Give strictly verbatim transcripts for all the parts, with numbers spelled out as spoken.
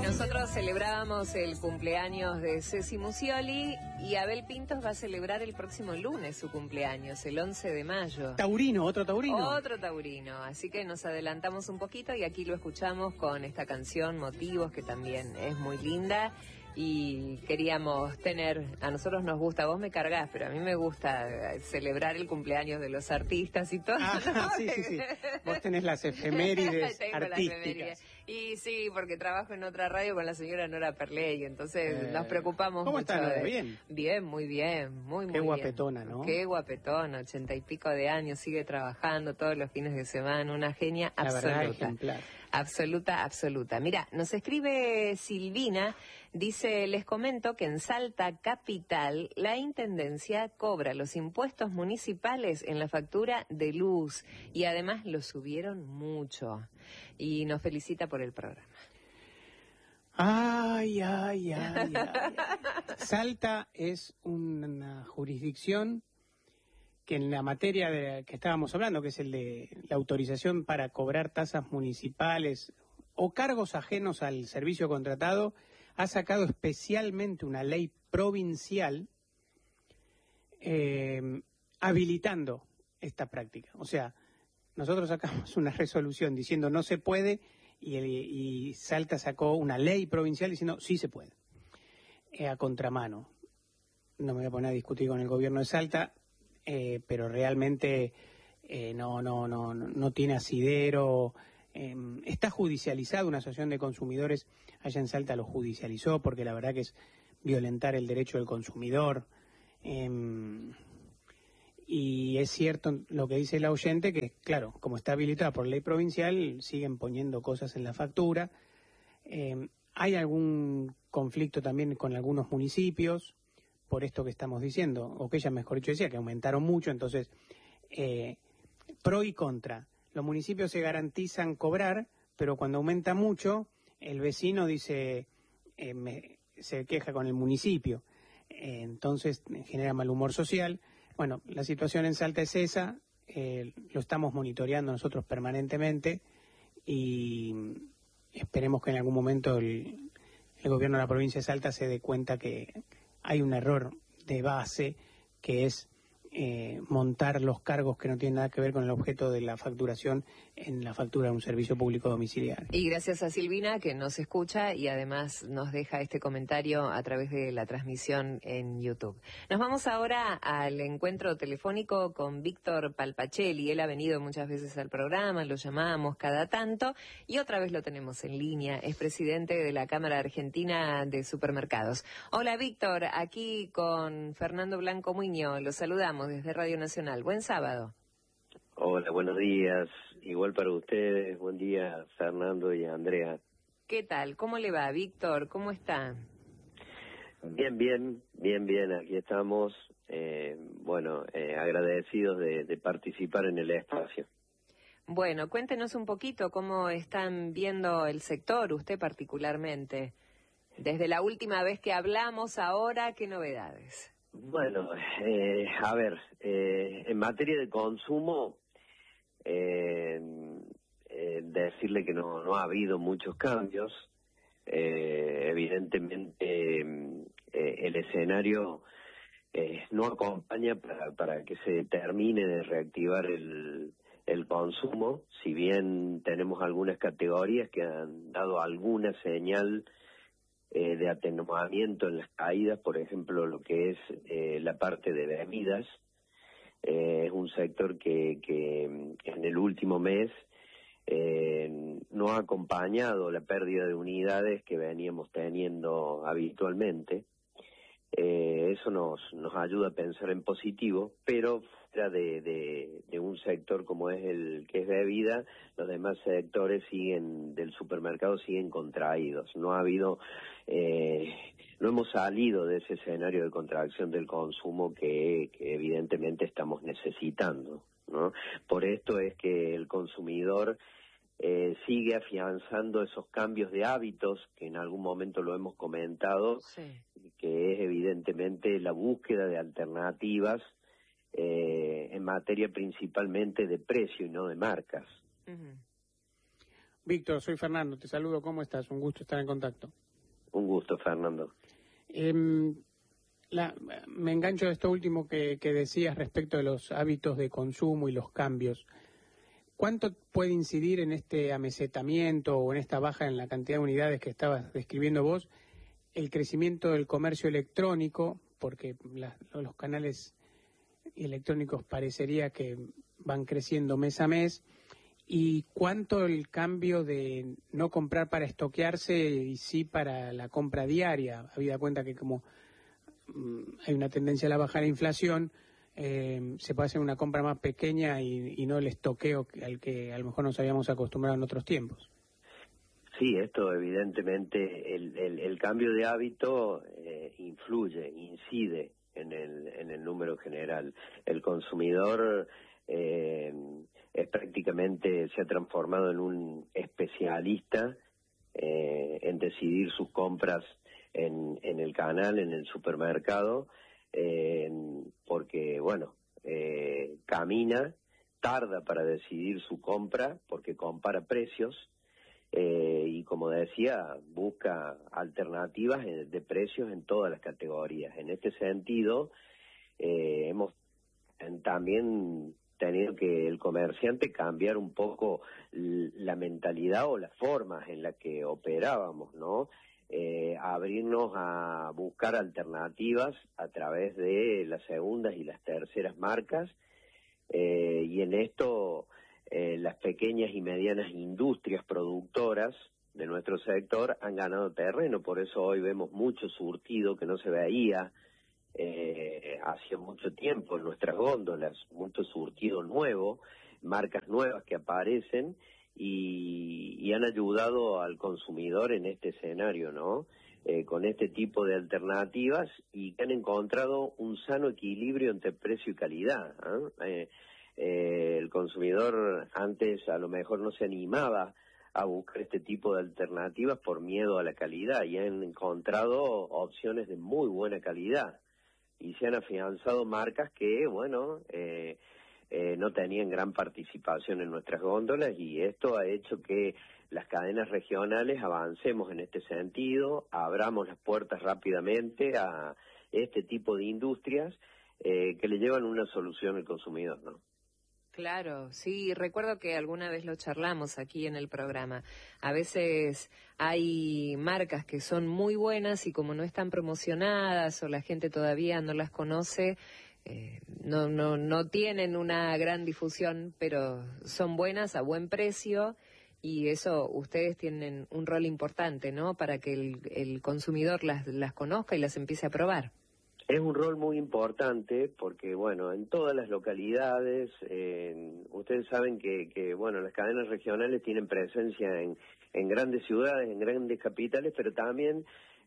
nosotros celebrábamos el cumpleaños de Ceci Musioli y Abel Pintos va a celebrar el próximo lunes su cumpleaños, el once de mayo. Taurino, otro taurino. Otro taurino, así que nos adelantamos un poquito y aquí lo escuchamos con esta canción Motivos, que también es muy linda. Y queríamos tener, a nosotros nos gusta, vos me cargas, pero a mí me gusta celebrar el cumpleaños de los artistas y todo. Ah, ¿no? sí, sí, sí. Vos tenés las efemérides Tengo artísticas. las efemérides. Y sí, porque trabajo en otra radio con la señora Nora Perley, entonces Eh, nos preocupamos ¿Cómo mucho. está Nora? de... ¿Bien? Bien, muy bien, muy, muy Qué bien. guapetona, ¿no? Qué guapetona, ochenta y pico de años, sigue trabajando todos los fines de semana, una genia La absoluta. verdad, ejemplar. Absoluta, absoluta. Mira, nos escribe Silvina, dice, les comento que en Salta Capital la Intendencia cobra los impuestos municipales en la factura de luz y además lo subieron mucho y nos felicita por el programa. Ay, ay, ay, ay, ay. Salta es una jurisdicción que en la materia de que estábamos hablando, que es el de la autorización para cobrar tasas municipales o cargos ajenos al servicio contratado, ha sacado especialmente una ley provincial eh, habilitando esta práctica. O sea, nosotros sacamos una resolución diciendo no se puede y, el, y Salta sacó una ley provincial diciendo sí se puede, eh, a contramano. No me voy a poner a discutir con el gobierno de Salta, eh, pero realmente eh, no, no, no, no tiene asidero. Eh, está judicializado, una asociación de consumidores allá en Salta lo judicializó porque la verdad que es violentar el derecho del consumidor. Eh, y es cierto lo que dice la oyente, que claro, como está habilitada por ley provincial, siguen poniendo cosas en la factura. Eh, hay algún conflicto también con algunos municipios por esto que estamos diciendo, o que ella mejor dicho decía, que aumentaron mucho, entonces eh, pro y contra. Los municipios se garantizan cobrar, pero cuando aumenta mucho, el vecino dice, eh, me, se queja con el municipio. Eh, entonces genera mal humor social. Bueno, la situación en Salta es esa, eh, lo estamos monitoreando nosotros permanentemente y esperemos que en algún momento el, el gobierno de la provincia de Salta se dé cuenta que hay un error de base, que es Eh, montar los cargos que no tienen nada que ver con el objeto de la facturación en la factura de un servicio público domiciliario. Y gracias a Silvina que nos escucha y además nos deja este comentario a través de la transmisión en YouTube. Nos vamos ahora al encuentro telefónico con Víctor Palpacelli. Él ha venido muchas veces al programa, lo llamamos cada tanto y otra vez lo tenemos en línea. Es presidente de la Cámara Argentina de Supermercados. Hola Víctor, aquí con Fernando Blanco Muñoz. Los saludamos desde Radio Nacional. Buen sábado. Hola, buenos días. Igual para ustedes. Buen día, Fernando y Andrea. ¿Qué tal? ¿Cómo le va, Víctor? ¿Cómo está? Bien, bien, bien, bien. Aquí estamos, eh, bueno, eh, agradecidos de, de participar en el espacio. Bueno, cuéntenos un poquito cómo están viendo el sector, usted particularmente. Desde la última vez que hablamos, ahora, ¿qué novedades? Bueno, eh, a ver, eh, en materia de consumo, eh, eh, decirle que no, no ha habido muchos cambios. Eh, evidentemente, eh, el escenario eh, no acompaña para, para que se termine de reactivar el, el consumo, si bien tenemos algunas categorías que han dado alguna señal Eh, de atenuamiento en las caídas, por ejemplo, lo que es eh, la parte de bebidas. Eh, es un sector que, que en el último mes eh, no ha acompañado la pérdida de unidades que veníamos teniendo habitualmente. Eh, eso nos, nos ayuda a pensar en positivo, pero fuera de, de, de un sector como es el que es bebida, los demás sectores siguen del supermercado siguen contraídos. No ha habido, eh, no hemos salido de ese escenario de contracción del consumo que, que evidentemente estamos necesitando, ¿no? Por esto es que el consumidor Eh, sigue afianzando esos cambios de hábitos que en algún momento lo hemos comentado, Sí. que es evidentemente la búsqueda de alternativas eh, en materia principalmente de precio y no de marcas. Uh-huh. Víctor, soy Fernando, te saludo, ¿cómo estás? Un gusto estar en contacto. Un gusto, Fernando. Eh, la, me engancho de esto último que, que decías respecto de los hábitos de consumo y los cambios. ¿Cuánto puede incidir en este amesetamiento o en esta baja en la cantidad de unidades que estabas describiendo vos el crecimiento del comercio electrónico? Porque la, los canales electrónicos parecería que van creciendo mes a mes. ¿Y cuánto el cambio de no comprar para estoquearse y sí para la compra diaria? Habida cuenta que como mmm, hay una tendencia a la baja de la inflación, eh, se puede hacer una compra más pequeña y, y no el estoqueo al que a lo mejor nos habíamos acostumbrado en otros tiempos. Sí, esto evidentemente, el, el, el cambio de hábito eh, influye, incide en el, en el número general. El consumidor eh, es prácticamente, se ha transformado en un especialista eh, en decidir sus compras en, en el canal, en el supermercado, eh, porque, bueno, eh, camina, tarda para decidir su compra porque compara precios. Eh, y como decía, busca alternativas de precios en todas las categorías. En este sentido, eh, hemos también tenido que el comerciante cambiar un poco la mentalidad o las formas en las que operábamos, ¿no? Eh, abrirnos a buscar alternativas a través de las segundas y las terceras marcas, eh, y en esto Eh, las pequeñas y medianas industrias productoras de nuestro sector han ganado terreno, por eso hoy vemos mucho surtido que no se veía eh, hace mucho tiempo en nuestras góndolas, mucho surtido nuevo, marcas nuevas que aparecen y, y han ayudado al consumidor en este escenario, ¿no? Eh, con este tipo de alternativas y que han encontrado un sano equilibrio entre precio y calidad, ¿eh? Eh, Eh, el consumidor antes a lo mejor no se animaba a buscar este tipo de alternativas por miedo a la calidad y han encontrado opciones de muy buena calidad y se han afianzado marcas que, bueno, eh, eh, no tenían gran participación en nuestras góndolas y esto ha hecho que las cadenas regionales avancemos en este sentido, abramos las puertas rápidamente a este tipo de industrias eh, que le llevan una solución al consumidor, ¿no? Claro, sí, recuerdo que alguna vez lo charlamos aquí en el programa. A veces hay marcas que son muy buenas y como no están promocionadas o la gente todavía no las conoce, eh, no, no, no tienen una gran difusión, pero son buenas a buen precio y eso ustedes tienen un rol importante, ¿no? Para que el, el consumidor las, las conozca y las empiece a probar. Es un rol muy importante porque, bueno, en todas las localidades, eh, ustedes saben que, que, bueno, las cadenas regionales tienen presencia en, en grandes ciudades, en grandes capitales, pero también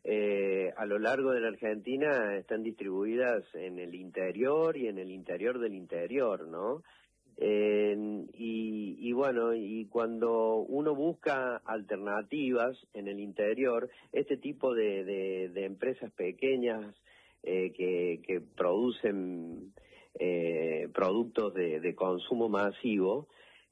eh, a lo largo de la Argentina están distribuidas en el interior y en el interior del interior, ¿no? Eh, y, y bueno, y cuando uno busca alternativas en el interior, este tipo de, de, de empresas pequeñas, Eh, que, que producen eh, productos de, de consumo masivo,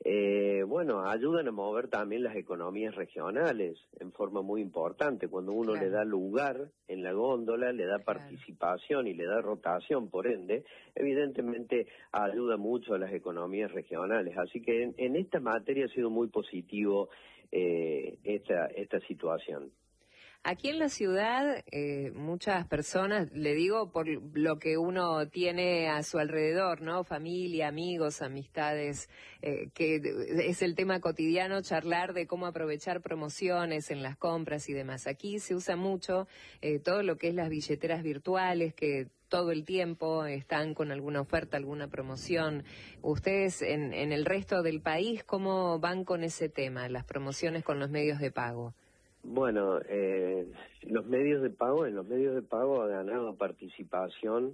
eh, bueno, ayudan a mover también las economías regionales en forma muy importante. Cuando uno claro. le da lugar en la góndola, le da claro. participación y le da rotación, por ende, evidentemente ayuda mucho a las economías regionales. Así que en, en esta materia ha sido muy positivo eh, esta, esta situación. Aquí en la ciudad, eh, muchas personas, le digo por lo que uno tiene a su alrededor, ¿no? Familia, amigos, amistades, eh, que es el tema cotidiano, charlar de cómo aprovechar promociones en las compras y demás. Aquí se usa mucho eh, todo lo que es las billeteras virtuales, que todo el tiempo están con alguna oferta, alguna promoción. Ustedes en, en el resto del país, ¿cómo van con ese tema, las promociones con los medios de pago? Bueno, eh, los medios de pago, en los medios de pago ha ganado participación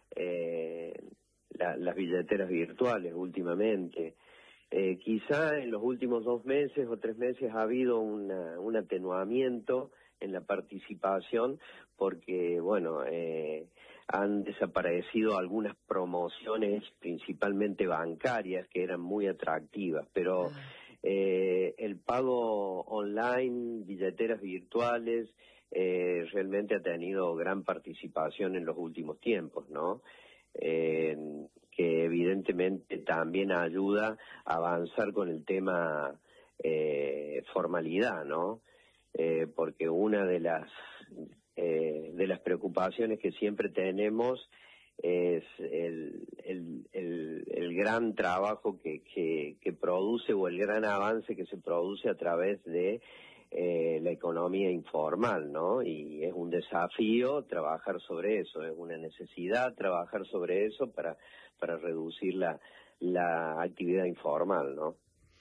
eh, la, las billeteras virtuales últimamente. Eh, quizá en los últimos dos meses o tres meses ha habido una, un atenuamiento en la participación porque, bueno, eh, han desaparecido algunas promociones, principalmente bancarias, que eran muy atractivas, pero... eh, el pago online, billeteras virtuales, eh, realmente ha tenido gran participación en los últimos tiempos, ¿no? Eh, que evidentemente también ayuda a avanzar con el tema eh, formalidad, ¿no? Eh, porque una de las eh, de las preocupaciones que siempre tenemos es el, el, el, el gran trabajo que, que, que produce o el gran avance que se produce a través de eh, la economía informal, ¿no? Y es un desafío trabajar sobre eso, es una necesidad trabajar sobre eso para, para reducir la, la actividad informal, ¿no?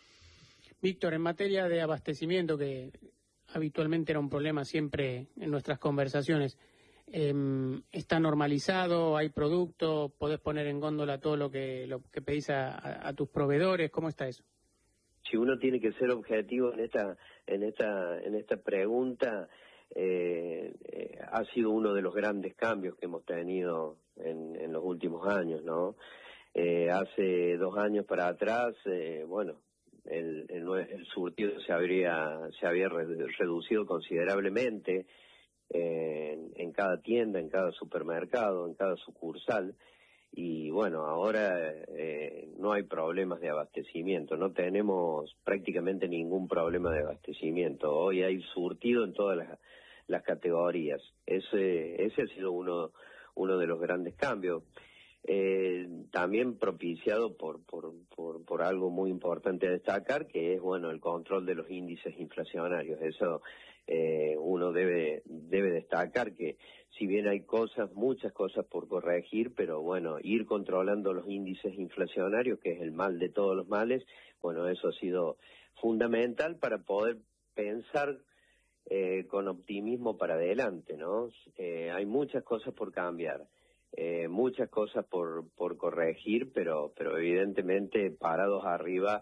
Víctor, en materia de abastecimiento, que habitualmente era un problema siempre en nuestras conversaciones, eh, ¿está normalizado? ¿Hay producto? ¿Podés poner en góndola todo lo que, lo que pedís a, a, a tus proveedores? ¿Cómo está eso? Si uno tiene que ser objetivo en esta en esta en esta pregunta, eh, eh, ha sido uno de los grandes cambios que hemos tenido en, en los últimos años, ¿no? Eh, hace dos años para atrás, eh, bueno, el, el, el surtido se habría se había reducido considerablemente eh, en, en cada tienda, en cada supermercado, en cada sucursal. Y bueno, ahora eh, no hay problemas de abastecimiento, no tenemos prácticamente ningún problema de abastecimiento. Hoy hay surtido en todas las, las categorías. Ese, ese ha sido uno, uno de los grandes cambios. Eh, también propiciado por, por, por, por algo muy importante a destacar, que es, bueno, el control de los índices inflacionarios. Eso eh, uno debe, debe destacar que si bien hay cosas, muchas cosas por corregir, pero bueno, ir controlando los índices inflacionarios, que es el mal de todos los males, bueno, eso ha sido fundamental para poder pensar eh, con optimismo para adelante, ¿no? Eh, hay muchas cosas por cambiar. Eh, muchas cosas por, por corregir, pero, pero evidentemente parados arriba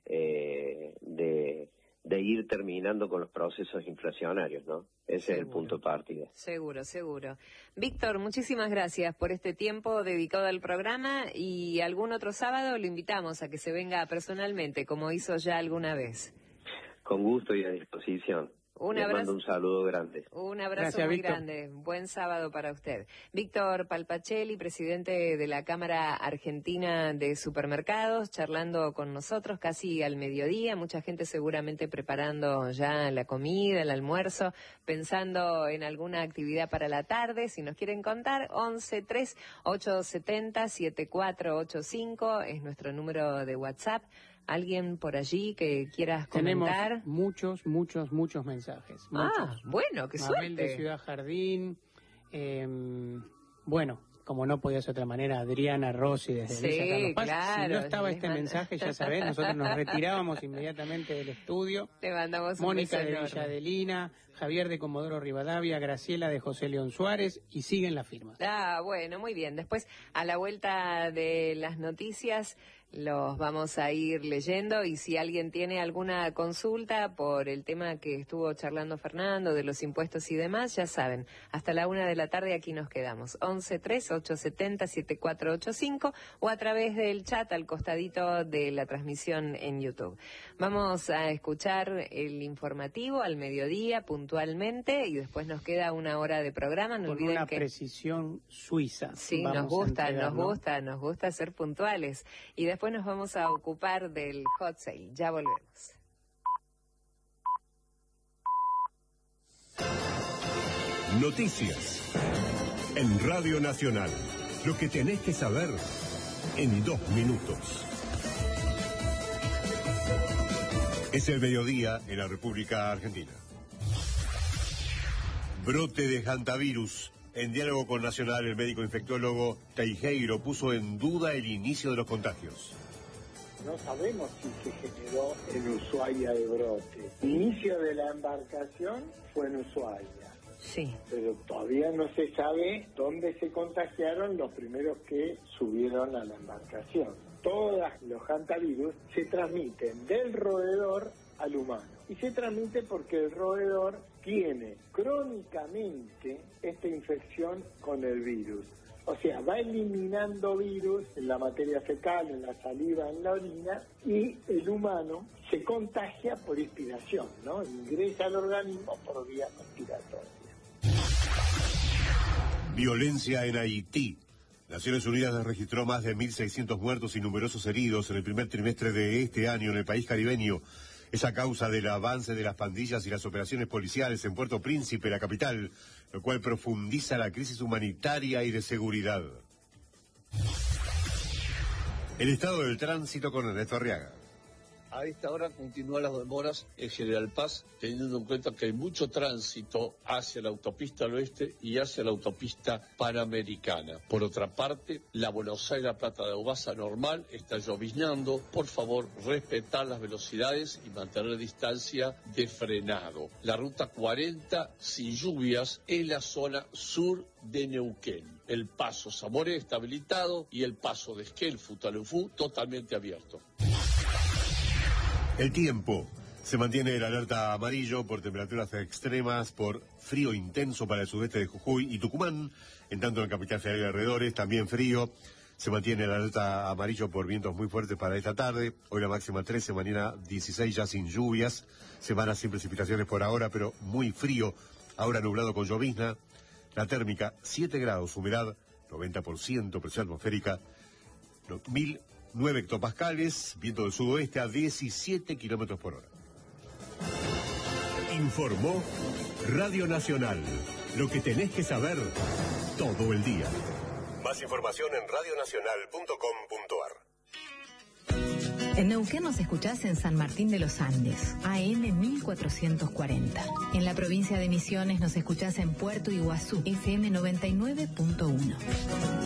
eh, de, de ir terminando con los procesos inflacionarios, ¿no? Ese seguro. Es el punto de partida. Seguro, seguro. Víctor, muchísimas gracias por este tiempo dedicado al programa y algún otro sábado lo invitamos a que se venga personalmente, como hizo ya alguna vez. Con gusto y a disposición. Un Les abrazo, mando un saludo grande. Un abrazo Gracias, muy Víctor. grande. Buen sábado para usted. Víctor Palpachelli, presidente de la Cámara Argentina de Supermercados, charlando con nosotros casi al mediodía. Mucha gente seguramente preparando ya la comida, el almuerzo, pensando en alguna actividad para la tarde. Si nos quieren contar, once tres ocho siete cero siete cuatro ocho cinco es nuestro número de WhatsApp. ¿Alguien por allí que quieras comentar? Tenemos muchos, muchos, muchos mensajes. Muchos. Ah, bueno, qué Mabel suerte. de Ciudad Jardín. Eh, bueno, como no podía ser de otra manera, Adriana Rossi desde Sí, Villa Carlos Paz. claro, Si no estaba les este manda... mensaje, ya sabés, nosotros nos retirábamos inmediatamente del estudio. Te mandamos un Mónica beso de enorme. Villa Adelina, Javier de Comodoro Rivadavia, Graciela de José León Suárez, y siguen las firmas. Ah, bueno, muy bien. Después, a la vuelta de las noticias, los vamos a ir leyendo y si alguien tiene alguna consulta por el tema que estuvo charlando Fernando de los impuestos y demás, ya saben, hasta la una de la tarde aquí nos quedamos. once tres ocho siete cero siete cuatro ocho cinco o a través del chat al costadito de la transmisión en YouTube. Vamos a escuchar el informativo al mediodía puntualmente y después nos queda una hora de programa. No Con olviden una que... precisión suiza. Sí, Vamos nos gusta, a entregar, nos ¿no? gusta, nos gusta ser puntuales. Y después nos vamos a ocupar del hot sale. Ya volvemos. Noticias en Radio Nacional. Lo que tenés que saber en dos minutos. Es el mediodía en la República Argentina. Brote de hantavirus. En diálogo con Nacional, el médico infectólogo Teijeiro puso en duda el inicio de los contagios. No sabemos si se generó en Ushuaia el brote. El inicio de la embarcación fue en Ushuaia. Sí. Pero todavía no se sabe dónde se contagiaron los primeros que subieron a la embarcación. Todos los hantavirus se transmiten del roedor al humano. Y se transmite porque el roedor tiene crónicamente esta infección con el virus. O sea, va eliminando virus en la materia fecal, en la saliva, en la orina, y el humano se contagia por inspiración, ¿no? Ingresa al organismo por vía respiratoria. Violencia en Haití. Naciones Unidas registró más de mil seiscientos muertos y numerosos heridos en el primer trimestre de este año en el país caribeño. Es a causa del avance de las pandillas y las operaciones policiales en Puerto Príncipe, la capital, lo cual profundiza la crisis humanitaria y de seguridad. El estado del tránsito con Ernesto Arriaga. A esta hora continúan las demoras en General Paz, teniendo en cuenta que hay mucho tránsito hacia la autopista al oeste y hacia la autopista panamericana. Por otra parte, la Buenos Aires-La Plata de Aubasa normal está lloviznando. Por favor, respetar las velocidades y mantener distancia de frenado. La ruta cuarenta sin lluvias en la zona sur de Neuquén. El paso Zamoré está habilitado y el paso de Esquel, Futalufú, totalmente abierto. El tiempo. Se mantiene el alerta amarillo por temperaturas extremas, por frío intenso para el sudeste de Jujuy y Tucumán, en tanto en la capital federal y alrededores, también frío. Se mantiene el alerta amarillo por vientos muy fuertes para esta tarde. Hoy la máxima trece, mañana dieciséis ya sin lluvias. Semanas sin precipitaciones por ahora, pero muy frío. Ahora nublado con llovizna. La térmica siete grados, humedad noventa por ciento, presión atmosférica mil nueve hectopascales, viento del sudoeste a diecisiete kilómetros por hora. Informó Radio Nacional. Lo que tenés que saber todo el día. Más información en radio nacional punto com punto ar. En Neuquén nos escuchás en San Martín de los Andes, A M mil cuatrocientos cuarenta. En la provincia de Misiones nos escuchás en Puerto Iguazú, F M noventa y nueve punto uno.